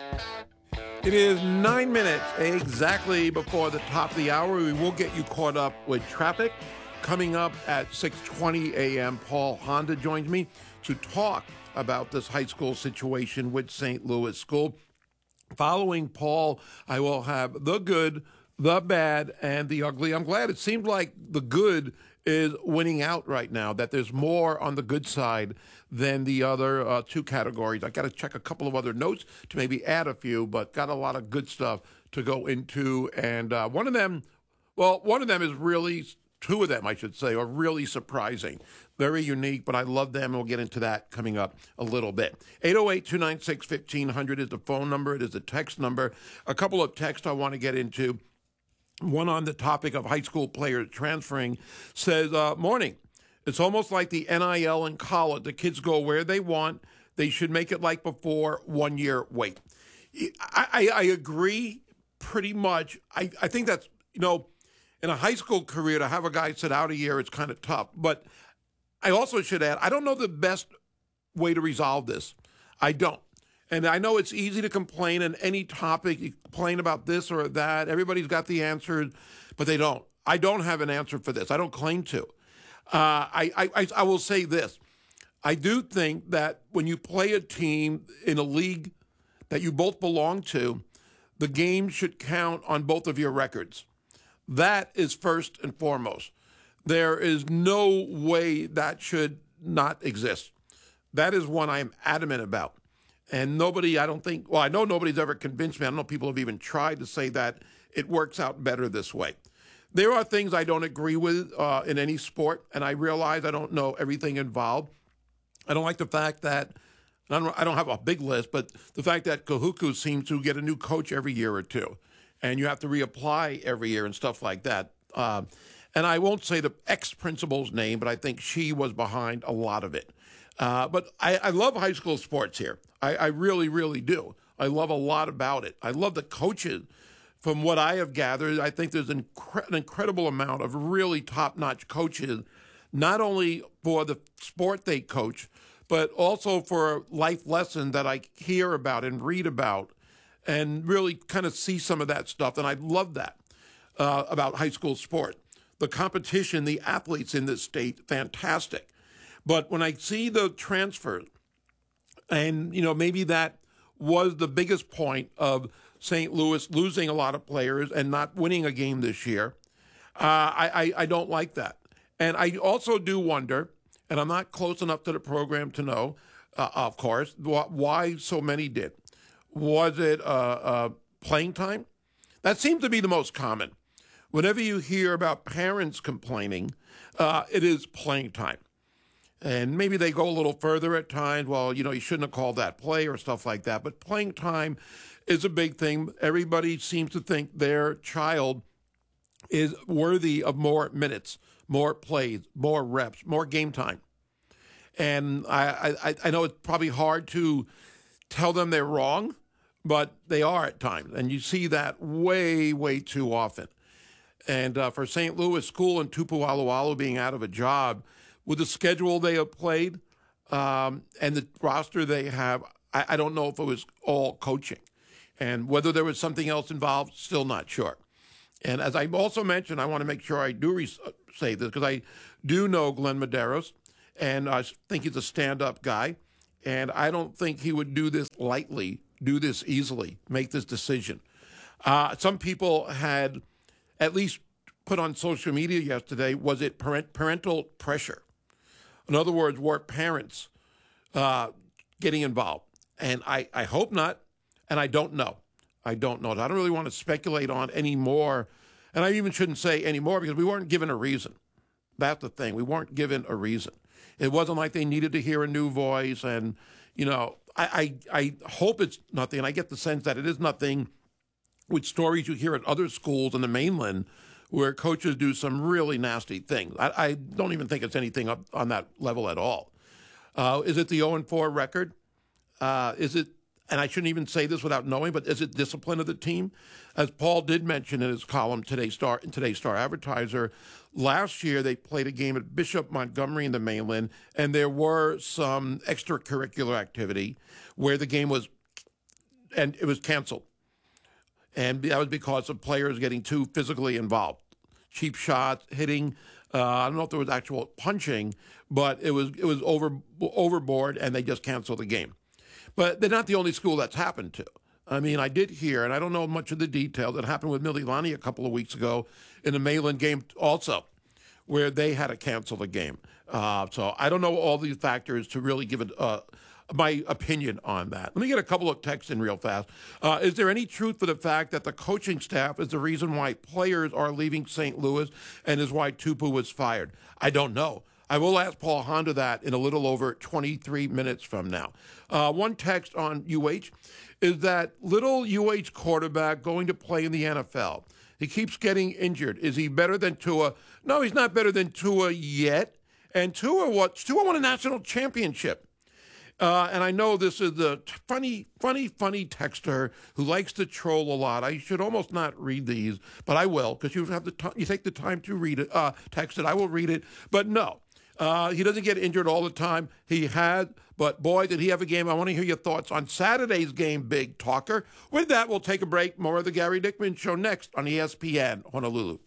It is 9 minutes exactly before the top of the hour. We will get you caught up with traffic. Coming up at 6:20 a.m., Paul Honda joins me to talk about this high school situation with St. Louis School. Following Paul, I will have the good, the bad, and the ugly. I'm glad it seemed like the good is winning out right now, that there's more on the good side than the other two categories. I got to check a couple of other notes to maybe add a few, but got a lot of good stuff to go into. And one of them is really, two of them, I should say, are really surprising. Very unique, but I love them, and we'll get into that coming up a little bit. 808-296-1500 is the phone number. It is the text number. A couple of texts I want to get into. One on the topic of high school players transferring says, morning. It's almost like the NIL in college. The kids go where they want. They should make it like before, 1 year wait. I agree pretty much. I think that's, in a high school career to have a guy sit out a year, it's kind of tough. But I also should add, I don't know the best way to resolve this. I don't. And I know it's easy to complain on any topic. You complain about this or that. Everybody's got the answers, but they don't. I don't have an answer for this. I don't claim to. I will say this. I do think that when you play a team in a league that you both belong to, the game should count on both of your records. That is first and foremost. There is no way that should not exist. That is one I am adamant about. And nobody, I know nobody's ever convinced me. I don't know if people have even tried to say that it works out better this way. There are things I don't agree with in any sport, and I realize I don't know everything involved. I don't like the fact that, I don't have a big list, but the fact that Kahuku seems to get a new coach every year or two, and you have to reapply every year and stuff like that. And I won't say the ex-principal's name, but I think she was behind a lot of it. But I love high school sports here. I really, really do. I love a lot about it. I love the coaches. From what I have gathered, I think there's an incredible amount of really top-notch coaches, not only for the sport they coach, but also for life lessons that I hear about and read about and really kind of see some of that stuff. And I love that about high school sport. The competition, the athletes in this state, fantastic. But when I see the transfers, and, maybe that was the biggest point of St. Louis losing a lot of players and not winning a game this year, I don't like that. And I also do wonder, and I'm not close enough to the program to know, of course, why so many did. Was it playing time? That seems to be the most common. Whenever you hear about parents complaining, it is playing time. And maybe they go a little further at times. Well, you shouldn't have called that play or stuff like that. But playing time is a big thing. Everybody seems to think their child is worthy of more minutes, more plays, more reps, more game time. And I know it's probably hard to tell them they're wrong, but they are at times. And you see that way, way too often. And for St. Louis School and Tupu Alualu being out of a job, with the schedule they have played and the roster they have, I don't know if it was all coaching. And whether there was something else involved, still not sure. And as I also mentioned, I want to make sure I do say this, because I do know Glenn Medeiros, and I think he's a stand-up guy. And I don't think he would do this lightly, do this easily, make this decision. Some people had at least put on social media yesterday, was it parental pressure? In other words, were parents getting involved? And I hope not, and I don't know. I don't really want to speculate on any more, and I even shouldn't say any more because we weren't given a reason. That's the thing. We weren't given a reason. It wasn't like they needed to hear a new voice, and, I hope it's nothing, and I get the sense that it is nothing with stories you hear at other schools in the mainland where coaches do some really nasty things. I don't even think it's anything up on that level at all. Is it the 0-4 record? Is it, and I shouldn't even say this without knowing, but is it discipline of the team? As Paul did mention in his column in today's Star Advertiser, last year they played a game at Bishop Montgomery in the mainland, and there were some extracurricular activity where the game was and it was canceled. And that was because of players getting too physically involved. Cheap shots, hitting. I don't know if there was actual punching, but it was overboard, and they just canceled the game. But they're not the only school that's happened to. I mean, I did hear, and I don't know much of the details, that happened with Mililani a couple of weeks ago in the Mayland game also, where they had to cancel the game. So I don't know all these factors to really give it my opinion on that. Let me get a couple of texts in real fast. Is there any truth to the fact that the coaching staff is the reason why players are leaving St. Louis and is why Tupu was fired? I don't know. I will ask Paul Honda that in a little over 23 minutes from now. One text on UH is that little UH quarterback going to play in the NFL. He keeps getting injured. Is he better than Tua? No, he's not better than Tua yet. And Tua won a national championship. And I know this is the funny texter who likes to troll a lot. I should almost not read these, but I will, because you take the time to read it, text it. I will read it. But no, he doesn't get injured all the time. He had, but boy, did he have a game. I want to hear your thoughts on Saturday's game, Big Talker. With that, we'll take a break. More of the Gary Dickman Show next on ESPN Honolulu.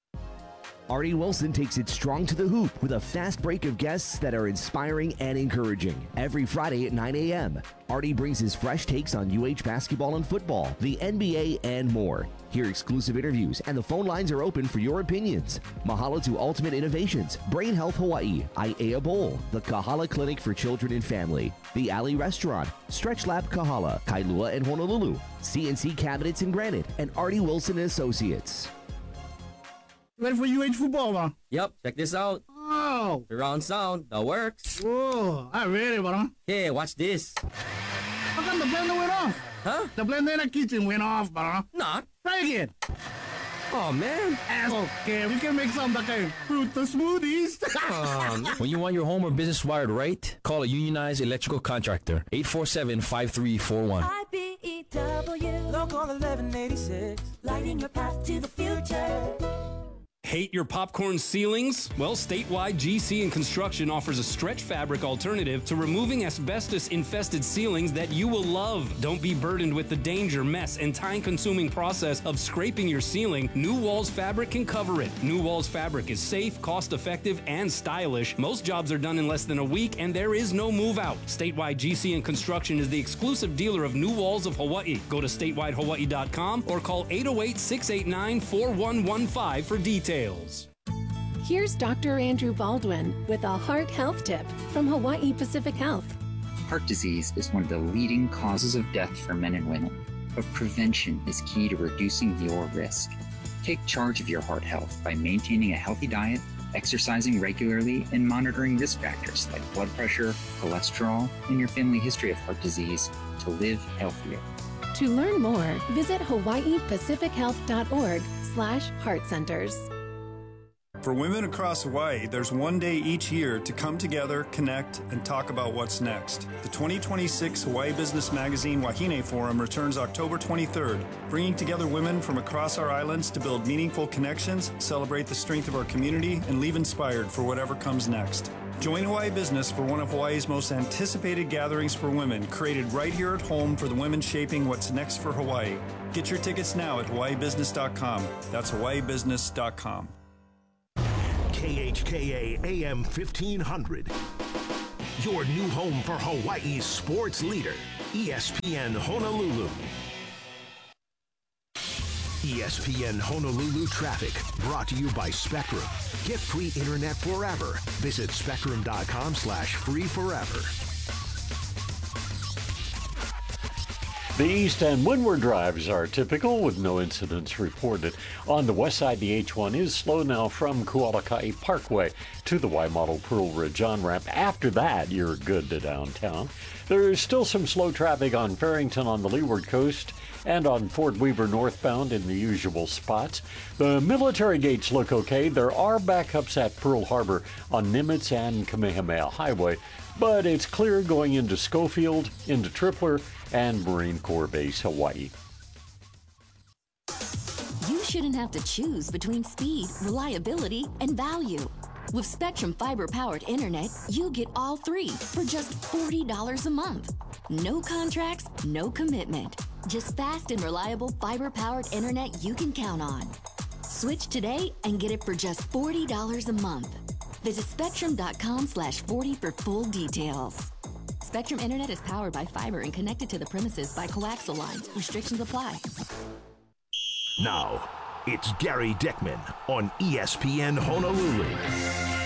Artie Wilson takes it strong to the hoop with a fast break of guests that are inspiring and encouraging. Every Friday at 9 a.m., Artie brings his fresh takes on UH basketball and football, the NBA, and more. Hear exclusive interviews, and the phone lines are open for your opinions. Mahalo to Ultimate Innovations, Brain Health Hawaii, Aiea Bowl, the Kahala Clinic for Children and Family, the Alley Restaurant, Stretch Lab Kahala, Kailua and Honolulu, CNC Cabinets and Granite, and Artie Wilson and Associates. Ready for UH football, man? Yep, check this out. Oh. Surround sound, that works. Whoa, I'm ready, bro. Hey, watch this. How come the blender went off? Huh? The blender in the kitchen went off, bro. Not. Try again. Oh, man. Okay, we can make some like fruit smoothies. When you want your home or business wired right, call a unionized electrical contractor. 847-5341. IBEW, Local 1186, lighting your path to the future. Hate your popcorn ceilings? Well, Statewide GC and Construction offers a stretch fabric alternative to removing asbestos-infested ceilings that you will love. Don't be burdened with the danger, mess, and time-consuming process of scraping your ceiling. New Walls Fabric can cover it. New Walls Fabric is safe, cost-effective, and stylish. Most jobs are done in less than a week, and there is no move-out. Statewide GC and Construction is the exclusive dealer of New Walls of Hawaii. Go to statewide.hawaii.com or call 808-689-4115 for details. Here's Dr. Andrew Baldwin with a heart health tip from Hawaii Pacific Health. Heart disease is one of the leading causes of death for men and women, but prevention is key to reducing your risk. Take charge of your heart health by maintaining a healthy diet, exercising regularly, and monitoring risk factors like blood pressure, cholesterol, and your family history of heart disease to live healthier. To learn more, visit hawaiipacifichealth.org/heart centers. For women across Hawaii, there's one day each year to come together, connect, and talk about what's next. The 2026 Hawaii Business Magazine Wahine Forum returns October 23rd, bringing together women from across our islands to build meaningful connections, celebrate the strength of our community, and leave inspired for whatever comes next. Join Hawaii Business for one of Hawaii's most anticipated gatherings for women, created right here at home for the women shaping what's next for Hawaii. Get your tickets now at hawaiibusiness.com. That's hawaiibusiness.com. KHKA AM 1500. Your new home for Hawaii's sports leader, ESPN Honolulu. ESPN Honolulu Traffic, brought to you by Spectrum. Get free internet forever. Visit spectrum.com/free forever. The east and windward drives are typical with no incidents reported. On the west side, the H1 is slow now from Kualakai Parkway to the Y-Model Pearl Ridge on-ramp. After that, you're good to downtown. There is still some slow traffic on Farrington on the leeward coast and on Fort Weaver northbound in the usual spots. The military gates look okay. There are backups at Pearl Harbor on Nimitz and Kamehameha Highway, but it's clear going into Schofield, into Tripler, and Marine Corps Base, Hawaii. You shouldn't have to choose between speed, reliability, and value. With Spectrum fiber-powered internet, you get all three for just $40 a month. No contracts, no commitment. Just fast and reliable fiber-powered internet you can count on. Switch today and get it for just $40 a month. Visit Spectrum.com/40 for full details. Spectrum Internet is powered by fiber and connected to the premises by coaxial lines. Restrictions apply. Now, it's Gary Dickman on ESPN Honolulu.